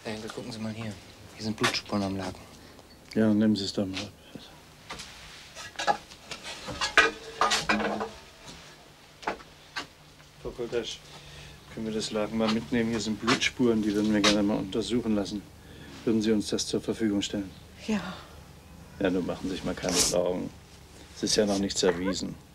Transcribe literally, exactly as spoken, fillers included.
Herr Henkel, gucken Sie mal hier. Hier sind Blutspuren am Laken. Ja, nehmen Sie es doch mal ab. Frau Koltasch, können wir das Laken mal mitnehmen? Hier sind Blutspuren, die würden wir gerne mal untersuchen lassen. Würden Sie uns das zur Verfügung stellen? Ja. Ja, nun machen Sie sich mal keine Sorgen. Es ist ja noch nichts erwiesen.